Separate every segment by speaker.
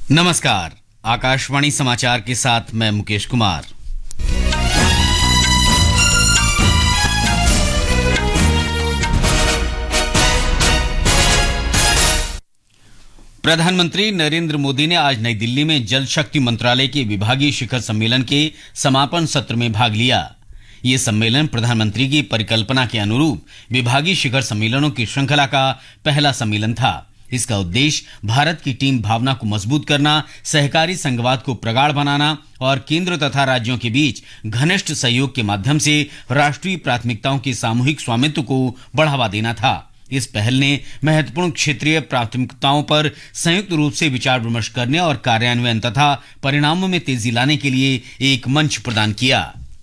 Speaker 1: नमस्कार, आकाशवाणी समाचार के साथ मैं मुकेश कुमार। प्रधानमंत्री नरेंद्र मोदी ने आज नई दिल्ली में जल शक्ति मंत्रालय के विभागीय शिखर सम्मेलन के समापन सत्र में भाग लिया। ये सम्मेलन प्रधानमंत्री की परिकल्पना के अनुरूप विभागीय शिखर सम्मेलनों की श्रृंखला का पहला सम्मेलन था। इसका उद्देश्य भारत की टीम भावना को मजबूत करना, सहकारी संघवाद को प्रगाढ़ बनाना और केंद्र तथा राज्यों के बीच घनिष्ठ सहयोग के माध्यम से राष्ट्रीय प्राथमिकताओं के सामूहिक स्वामित्व को बढ़ावा देना था। इस पहल ने महत्वपूर्ण क्षेत्रीय प्राथमिकताओं पर संयुक्त रूप से विचार विमर्श करने और कार्यान्वयन तथा परिणामों में तेजी लाने के लिए एक मंच प्रदान किया।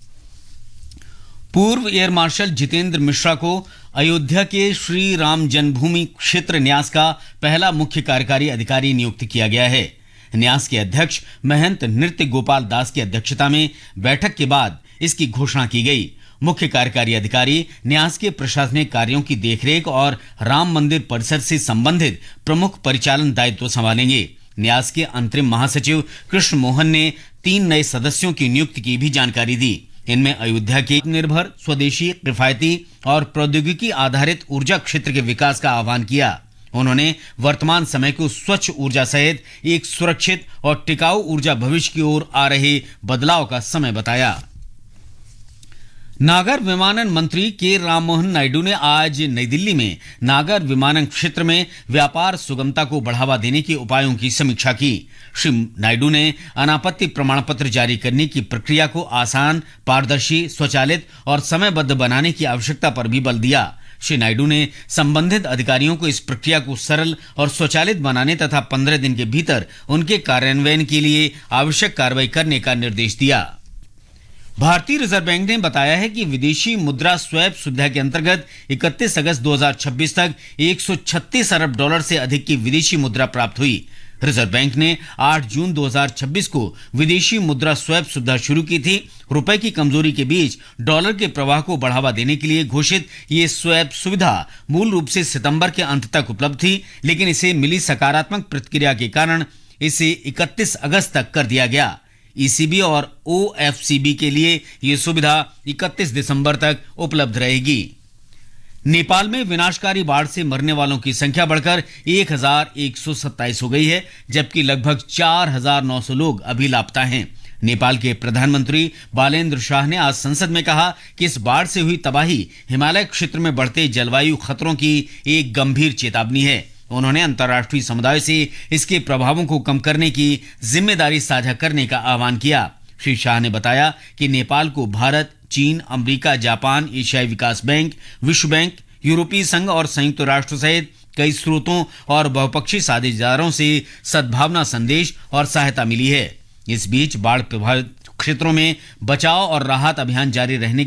Speaker 1: पूर्व एयर मार्शल जितेंद्र मिश्रा को अयोध्या के श्री राम जन्मभूमि क्षेत्र न्यास का पहला मुख्य कार्यकारी अधिकारी नियुक्त किया गया है। न्यास के अध्यक्ष महंत नृत्य गोपाल दास की अध्यक्षता में बैठक के बाद इसकी घोषणा की गई। मुख्य कार्यकारी अधिकारी न्यास के प्रशासनिक कार्यों की देखरेख और राम मंदिर परिसर से संबंधित प्रमुख परिचालन दायित्व संभालेंगे। न्यास के अंतरिम महासचिव कृष्ण मोहन ने 3 नए सदस्यों की नियुक्ति की भी जानकारी दी। इनमें अयोध्या के निर्भर, स्वदेशी, किफायती और प्रौद्योगिकी आधारित ऊर्जा क्षेत्र के विकास का आह्वान किया। उन्होंने वर्तमान समय को स्वच्छ ऊर्जा सहित एक सुरक्षित और टिकाऊ ऊर्जा भविष्य की ओर आ रहे बदलाव का समय बताया। नागर विमानन मंत्री के राममोहन नायडू ने आज नई दिल्ली में नागर विमानन क्षेत्र में व्यापार सुगमता को बढ़ावा देने के उपायों की समीक्षा की। श्री नायडू ने अनापत्ति प्रमाण पत्र जारी करने की प्रक्रिया को आसान, पारदर्शी, स्वचालित और समयबद्ध बनाने की आवश्यकता पर भी बल दिया। श्री नायडू ने संबंधित अधिकारियों को इस प्रक्रिया को सरल और स्वचालित बनाने तथा 15 दिन के भीतर उनके कार्यान्वयन के लिए आवश्यक कार्रवाई करने का निर्देश दिया। भारतीय रिजर्व बैंक ने बताया है कि विदेशी मुद्रा स्वैप सुविधा के अंतर्गत 31 अगस्त 2026 तक 136 अरब डॉलर से अधिक की विदेशी मुद्रा प्राप्त हुई। रिजर्व बैंक ने 8 जून 2026 को विदेशी मुद्रा स्वैप सुविधा शुरू की थी। रुपए की कमजोरी के बीच डॉलर के प्रवाह को बढ़ावा देने के लिए घोषित ये स्वैप सुविधा मूल रूप से सितंबर के अंत तक उपलब्ध थी, लेकिन इसे मिली सकारात्मक प्रतिक्रिया के कारण इसे 31 अगस्त तक कर दिया गया। ईसीबी और ओएफसीबी के लिए यह सुविधा 31 दिसंबर तक उपलब्ध रहेगी। नेपाल में विनाशकारी बाढ़ से मरने वालों की संख्या बढ़कर 1127 हो गई है, जबकि लगभग 4900 लोग अभी लापता हैं। नेपाल के प्रधानमंत्री बालेन्द्र शाह ने आज संसद में कहा कि इस बाढ़ से हुई तबाही हिमालय क्षेत्र में बढ़ते जलवायु खतरों की एक गंभीर चेतावनी है। उन्होंने अंतर्राष्ट्रीय समुदाय से इसके प्रभावों को कम करने की जिम्मेदारी साझा करने का आह्वान किया। श्री शाह ने बताया कि नेपाल को भारत, चीन, अमेरिका, जापान, एशियाई विकास बैंक, विश्व बैंक, यूरोपीय संघ और संयुक्त राष्ट्र सहित कई स्रोतों और बहुपक्षीय साझेदारों से सद्भावना संदेश और सहायता मिली है। इस बीच बाढ़ प्रभावित क्षेत्रों में बचाव और राहत अभियान जारी रहने